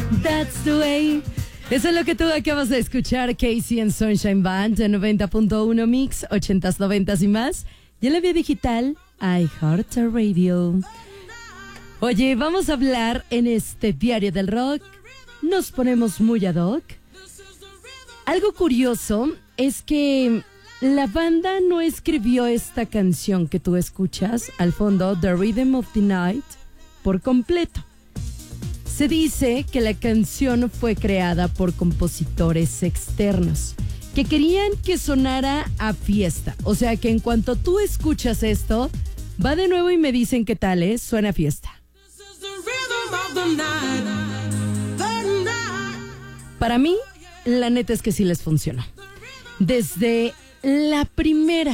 That's the way. Eso es lo que tú acabas de escuchar, Casey and Sunshine Band de 90.1 Mix, 80s, 90s y más. Y en la vía digital, iHeartRadio. Oye, vamos a hablar en este Diario del Rock. Nos ponemos muy ad hoc. Algo curioso es que la banda no escribió esta canción que tú escuchas al fondo, The Rhythm of the Night, por completo. Se dice que la canción fue creada por compositores externos que querían que sonara a fiesta. O sea que en cuanto tú escuchas esto, va de nuevo y me dicen qué tal es, suena a fiesta. Para mí, la neta es que sí les funcionó. Desde la primera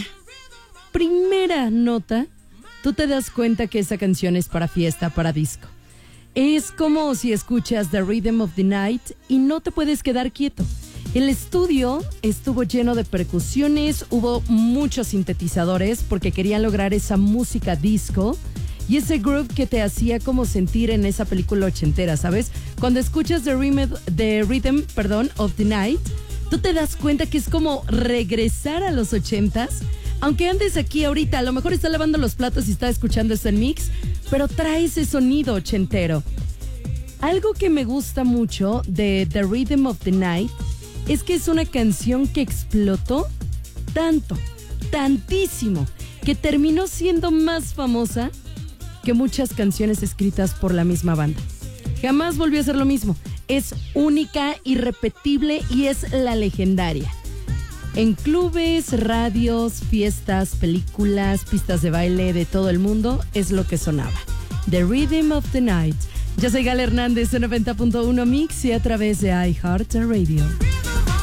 nota, tú te das cuenta que esa canción es para fiesta, para disco. Es como si escuchas The Rhythm of the Night y no te puedes quedar quieto. El estudio estuvo lleno de percusiones, hubo muchos sintetizadores porque querían lograr esa música disco y ese groove que te hacía como sentir en esa película ochentera, ¿sabes? Cuando escuchas The Rhythm of the Night, tú te das cuenta que es como regresar a los 80s. Aunque andes aquí ahorita, a lo mejor está lavando los platos y está escuchando este mix, pero trae ese sonido ochentero. Algo que me gusta mucho de The Rhythm of the Night es que es una canción que explotó tantísimo, que terminó siendo más famosa que muchas canciones escritas por la misma banda. Jamás volvió a ser lo mismo. Es única, irrepetible y es la legendaria. En clubes, radios, fiestas, películas, pistas de baile de todo el mundo es lo que sonaba. The Rhythm of the Night. Yo soy Gala Hernández de 90.1 Mix y a través de iHeartRadio.